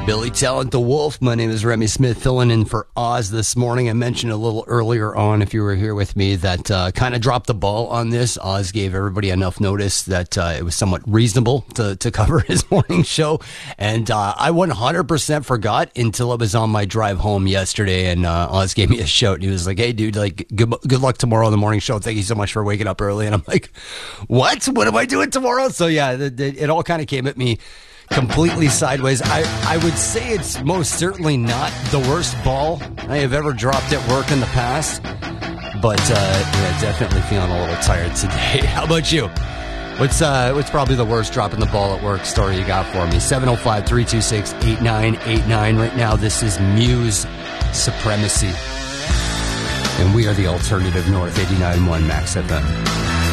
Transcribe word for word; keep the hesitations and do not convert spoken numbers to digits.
Billy Talent, the Wolf. My name is Remy Smith, filling in for Oz this morning. I mentioned a little earlier on, if you were here with me, that uh, kind of dropped the ball on this. Oz gave everybody enough notice that uh, it was somewhat reasonable to, to cover his morning show. And uh, I one hundred percent forgot until it was on my drive home yesterday. And uh, Oz gave me a shout. And he was like, hey, dude, like, good, good luck tomorrow on the morning show. Thank you so much for waking up early. And I'm like, what? What am I doing tomorrow? So, yeah, it, it all kind of came at me completely sideways. I, I would say it's most certainly not the worst ball I have ever dropped at work in the past, but uh, yeah, definitely feeling a little tired today. How about you? What's uh, what's probably the worst dropping the ball at work story you got for me? seven oh five, three two six, eight nine eight nine. Right now, this is Muse Supremacy, and we are the Alternative North, eighty-nine point one Max F M.